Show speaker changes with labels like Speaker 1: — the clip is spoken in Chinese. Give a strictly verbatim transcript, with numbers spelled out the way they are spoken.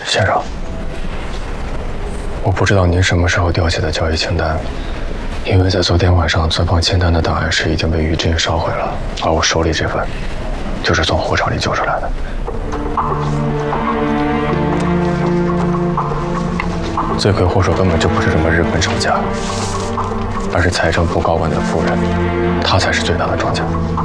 Speaker 1: 先生，我不知道您什么时候调起的交易清单，因为在昨天晚上存放清单的档案室已经被于振烧毁了，而我手里这份就是从火场里救出来的。罪魁祸首根本就不是什么日本厂家，而是财政部高管的夫人，她才是最大的庄家。